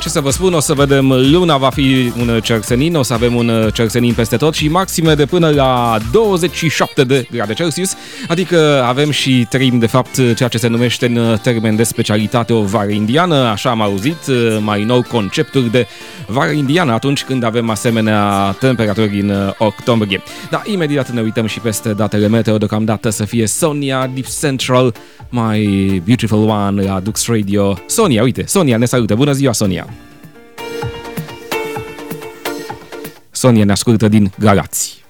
Ce să vă spun, o să vedem, luna va fi un cersenin, o să avem un cersenin peste tot și maxime de până la 27 de grade Celsius, adică avem și trăim de fapt ceea ce se numește în termen de specialitate o vară indiană, așa am auzit mai nou conceptul de vară indiană atunci când avem asemenea temperaturi în octombrie. Da, imediat ne uităm și peste datele meteo, deocamdată să fie Sonia, Deep Central, My Beautiful One la Dux Radio. Sonia, uite, Sonia ne salută, bună ziua Sonia! Sonia ne ascultă din Galați.